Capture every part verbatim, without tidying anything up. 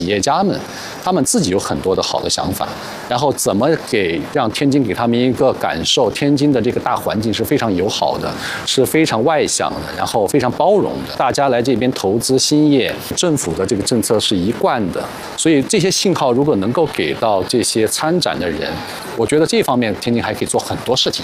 企业家们，他们自己有很多的好的想法，然后怎么给让天津给他们一个感受，天津的这个大环境是非常友好的，是非常外向的，然后非常包容的，大家来这边投资兴业，政府的这个政策是一贯的，所以这些信号如果能够给到这些参展的人，我觉得这方面天津还可以做很多事情。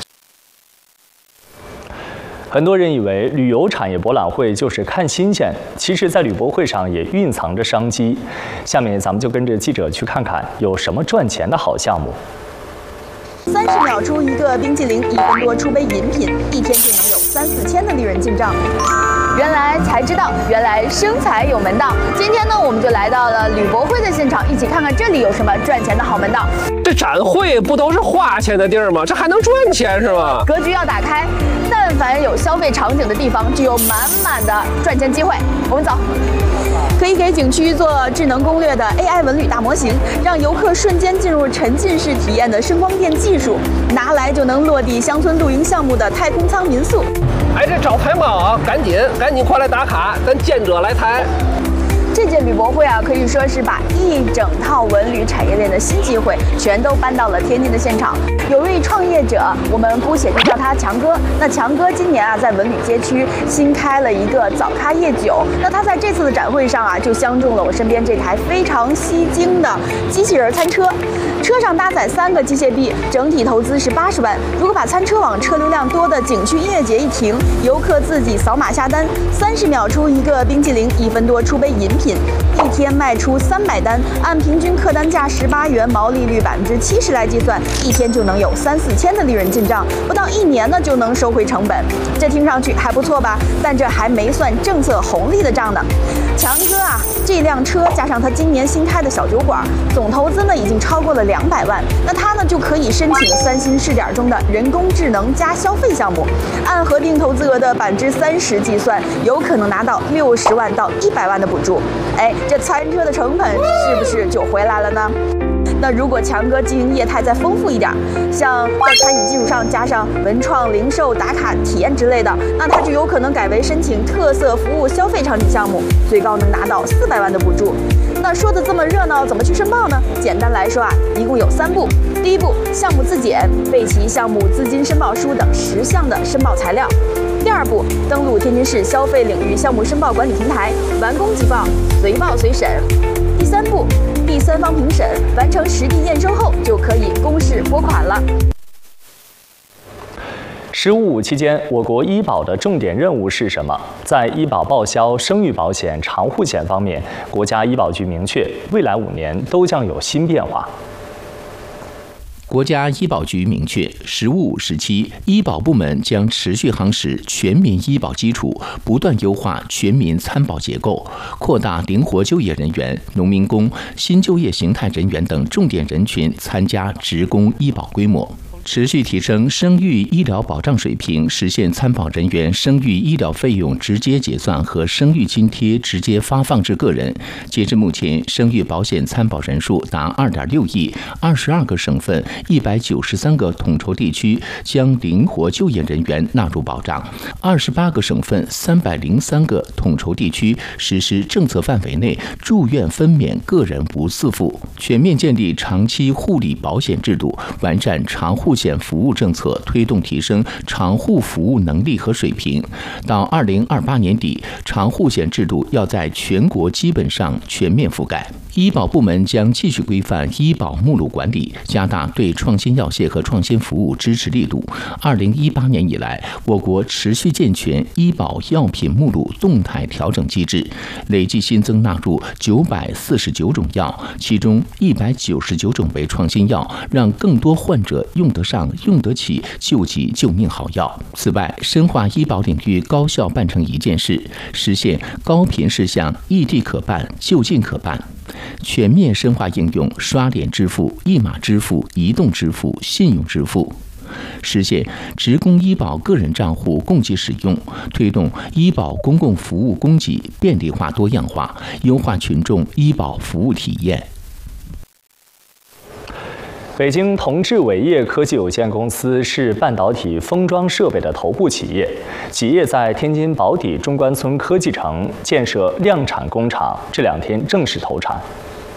很多人以为旅游产业博览会就是看新鲜，其实在旅博会上也蕴藏着商机。下面咱们就跟着记者去看看有什么赚钱的好项目。 三十秒出一个冰淇淋，一分多出杯饮品，一天就能有三四千的利润进账。原来才知道，原来生财有门道。今天呢，我们就来到了旅博会的现场，一起看看这里有什么赚钱的好门道。 这展会不都是花钱的地儿吗？这还能赚钱是吗？ 格局要打开，但凡有消费场景的地方，就有满满的赚钱机会。我们走。可以给景区做智能攻略的 A I 文旅大模型，让游客瞬间进入沉浸式体验的声光电技术，拿来就能落地乡村露营项目的太空舱民宿。 哎，这招财猫啊，赶紧赶紧快来打卡，咱见者来谈。 这届旅博会啊，可以说是把一整套文旅产业链的新机会全都搬到了天津的现场。有位创业者，我们姑且就叫他强哥。那强哥今年啊，在文旅街区新开了一个早咖夜酒。那他在这次的展会上啊，就相中了我身边这台非常吸睛的机器人餐车。车上搭载三个机械臂，整体投资是八十万。如果把餐车往车流量多的景区音乐节一停，游客自己扫码下单，三十秒出一个冰淇淋，一分多出杯饮品。一天卖出三百单，按平均客单价十八元，毛利率百分之七十来计算，一天就能有三四千的利润进账，不到一年呢就能收回成本。这听上去还不错吧？但这还没算政策红利的账呢。强哥啊，这辆车加上他今年新开的小酒馆，总投资呢已经超过了两百万。那他呢就可以申请三星试点中的人工智能加消费项目，按核定投资额的百分之三十计算，有可能拿到六十万到一百万的补助。哎，这餐车的成本是不是就回来了呢？那如果强哥经营业态再丰富一点，像在餐饮基础上加上文创、零售、打卡体验之类的，那他就有可能改为申请特色服务消费场景项目，最高能拿到四百万的补助。那说的这么热闹，怎么去申报呢？简单来说啊，一共有三步。第一步，项目自检，备齐项目资金申报书等十项的申报材料。第二步，登录天津市消费领域项目申报管理平台，完工即报，随报随审。第三步，第三方评审，完成实地验收后，就可以公示拨款了。 十五五期间，我国医保的重点任务是什么？在医保报销、生育保险、长护险方面，国家医保局明确，未来五年都将有新变化。 国家医保局明确，十五五时期，医保部门将持续夯实全民医保基础，不断优化全民参保结构，扩大灵活就业人员、农民工、新就业形态人员等重点人群参加职工医保规模。持续提升生育医疗保障水平，实现参保人员生育医疗费用直接结算和生育津贴直接发放至个人。截至目前，生育保险参保人数达二点六亿，二十二个省份、一百九十三个统筹地区将灵活就业人员纳入保障，二十八个省份、三百零三个统筹地区实施政策范围内住院分娩个人无自付，全面建立长期护理保险制度，完善长护险服务政策，推动提升长护服务能力和水平。到二零二八年底，长护险制度要在全国基本上全面覆盖。医保部门将继续规范医保目录管理，加大对创新药械和创新服务支持力度。二零一八年以来，我国持续健全医保药品目录动态调整机制，累计新增纳入九百四十九种药，其中一百九十九种为创新药，让更多患者用得上、用得起救急救命好药。此外，深化医保领域高效办成一件事，实现高频事项异地可办、就近可办。全面深化应用刷脸支付、一码支付、移动支付、信用支付，实现职工医保个人账户共计使用，推动医保公共服务供给便利化多样化，优化群众医保服务体验。 北京同志伟业科技有限公司是半导体封装设备的头部企业，企业在天津宝坻中关村科技城建设量产工厂，这两天正式投产。